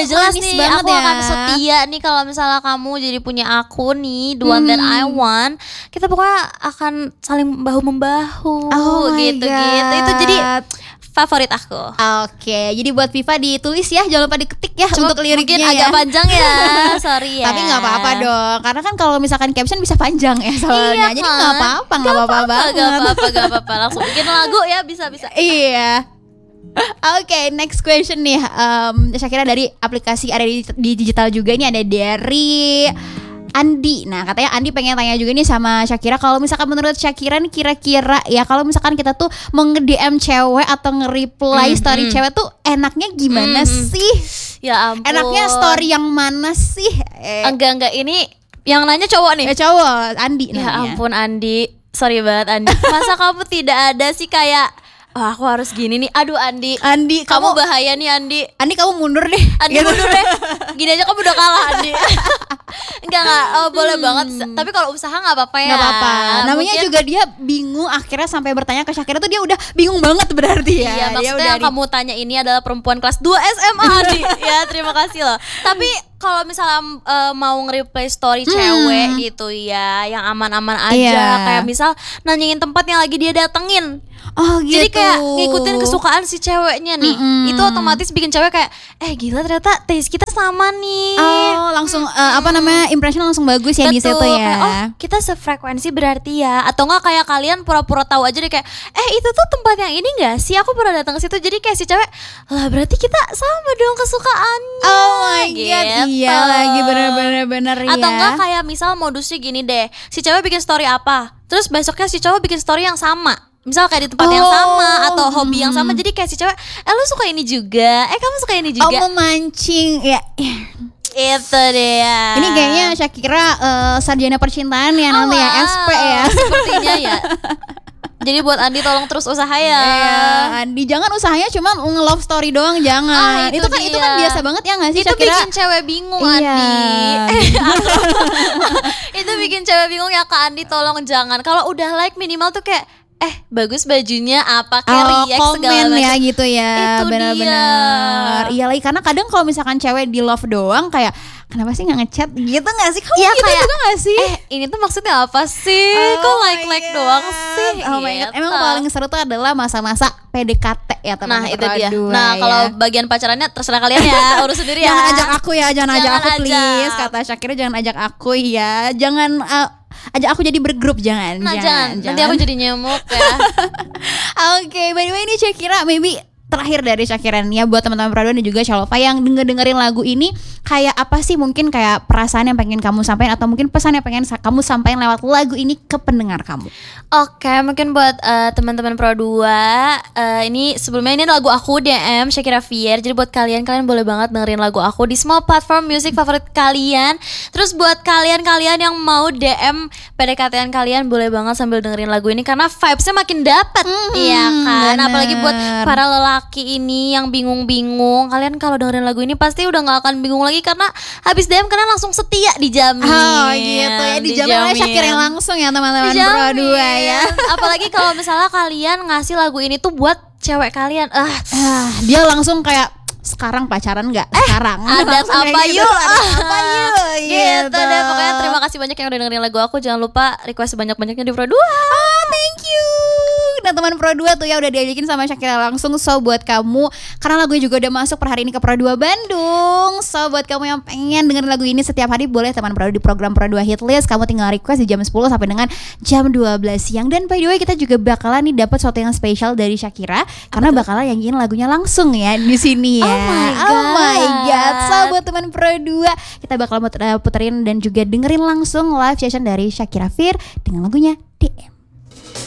udah jelas nih banget aku ya. akan setia nih kalau misalnya kamu jadi punya aku nih, the one that I want. Kita pokoknya akan saling bahu membahu gitu-gitu. Itu jadi favorit aku. Oke, jadi buat Viva ditulis ya, jangan lupa diketik ya. Cuma untuk liriknya mungkin agak panjang ya. Sorry ya. Tapi nggak apa-apa dong, karena kan kalau misalkan caption bisa panjang ya soalnya. Iya, Jadi kan? nggak apa-apa banget. Gak apa-apa. Langsung bikin lagu ya, bisa. Iya. Oke, next question nih. Syakira dari aplikasi ada di digital juga, ini ada dari Andi. Nah, katanya Andi pengen tanya juga nih sama Syakira, kalau misalkan menurut Syakira nih kira-kira ya, kalau misalkan kita tuh mau nge-DM cewek atau nge-reply story cewek tuh enaknya gimana sih? Ya ampun. Enaknya story yang mana sih? Enggak ini yang nanya cowok nih. Cowok, Andi namanya. Ya ampun Andi, sorry banget Andi. Masa kamu tidak ada sih kayak aku harus gini nih. Aduh Andi, kamu bahaya nih Andi. Andi kamu mundur deh. Andi gitu. mundur deh. Gini aja kamu udah kalah Andi. Enggak boleh banget. Tapi kalau usaha nggak apa-apa ya. Nggak apa-apa. Namanya mungkin, juga dia bingung, akhirnya sampai bertanya ke Syakira tuh dia udah bingung banget berarti ya. Iya, Dia maksudnya udah yang kamu tanya ini adalah perempuan kelas 2 SMA Andi. Ya terima kasih loh. Tapi kalau misalnya mau nge-replay story cewek gitu ya, yang aman-aman aja. Iya. Kayak misal nanyain tempat yang lagi dia datengin. Oh gitu. Jadi kayak ngikutin kesukaan si ceweknya nih. Itu otomatis bikin cewek kayak gila ternyata taste kita sama nih. Oh langsung impression langsung bagus ya. Betul. Di situ ya. Kayak, kita sefrekuensi berarti ya. Atau enggak kayak kalian pura-pura tahu aja deh kayak itu tuh tempat yang ini enggak sih, aku pernah datang ke situ. Jadi kayak si cewek lah berarti kita sama dong kesukaannya. Oh my gitu. god. Iya lagi bener-bener ya. Atau enggak kayak misal modusnya gini deh, si cewek bikin story apa, terus besoknya si cowok bikin story yang sama. Misal kayak di tempat yang sama atau hobi yang sama. Jadi kayak si cewek lu suka ini juga, kamu suka ini juga. Oh memancing ya. Itu dia. Ini kayaknya Syakira sarjana percintaan ya, nanti ya SP ya. Sepertinya ya. Jadi buat Andi tolong terus usaha ya. Andi jangan usahanya cuma nge-love story doang, jangan. Itu kan biasa banget ya nggak sih itu Syakira? bikin cewek bingung Andi. Itu bikin cewek bingung ya Kak Andi, tolong jangan. Kalau udah like minimal tuh kayak bagus bajunya apa, kayak react segala macam ya gitu ya. Itu benar-benar. Iya lagi, karena kadang kalau misalkan cewek di love doang kayak kenapa sih nggak ngechat gitu nggak sih? Kamu gitu kayak, juga nggak sih? Ini tuh maksudnya apa sih? Kok like doang sih? Oh my god. Emang paling seru tuh adalah masa-masa PDKT ya teman-teman. Nah itu dia. Dua, nah kalau bagian pacarannya terserah kalian ya, urus sendiri ya. Jangan ajak aku ya, jangan ajak aku ajak. please. Kata Syakira jangan ajak aku ya. Jangan ajak aku jadi bergrup, jangan. Nah jangan. Nanti aku jadi nyamuk ya. Oke, by the way ini Syakira maybe terakhir dari Syakira nih ya, buat teman-teman Peraduan dan juga Shalova yang dengerin lagu ini, kayak apa sih mungkin kayak perasaan yang pengen kamu sampaikan atau mungkin pesan yang pengen kamu sampaikan lewat lagu ini ke pendengar kamu? Oke, mungkin buat teman-teman Pro 2, ini sebelumnya ini lagu aku DM Syakira Fier. Jadi buat kalian boleh banget dengerin lagu aku di semua platform music favorit kalian. Terus buat kalian yang mau DM PDKT-an kalian, boleh banget sambil dengerin lagu ini karena vibes-nya makin dapet. Iya kan? Bener. Apalagi buat para lelaki ini yang bingung-bingung, kalian kalau dengerin lagu ini pasti udah gak akan bingung lagi karena habis DM kalian langsung setia, dijamin. Oh gitu ya, dijamin oleh Syakira yang langsung ya teman-teman Pro 2 ya. Apalagi kalau misalnya kalian ngasih lagu ini tuh buat cewek kalian, dia langsung kayak sekarang pacaran nggak? Sekarang adat apa gitu. yuk? Adat apa yuk? Gitu deh. Pokoknya terima kasih banyak yang udah dengerin lagu aku. Jangan lupa request sebanyak-banyaknya di Pro 2. Thank you. Nah teman Pro 2 tuh ya udah diajakin sama Syakira langsung. So buat kamu, karena lagunya juga udah masuk per hari ini ke Pro 2 Bandung. So buat kamu yang pengen dengerin lagu ini setiap hari, boleh teman Pro 2 di program Pro 2 Hitlist. Kamu tinggal request di jam 10 sampai dengan jam 12 siang. Dan by the way kita juga bakalan nih dapat sesuatu yang spesial dari Syakira, karena bakalan nyanyiin lagunya langsung ya di sini ya. Oh my god. So buat teman Pro 2, kita bakal puterin dan juga dengerin langsung live session dari Syakira Fier dengan lagunya DM.